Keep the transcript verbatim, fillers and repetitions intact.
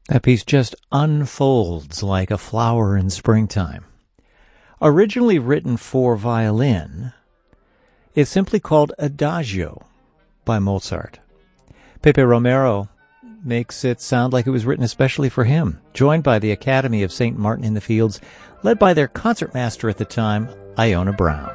That piece just unfolds like a flower in springtime. Originally written for violin, it's simply called Adagio by Mozart. Pepe Romero makes it sound like it was written especially for him, joined by the Academy of Saint Martin in the Fields, led by their concertmaster at the time, Iona Brown.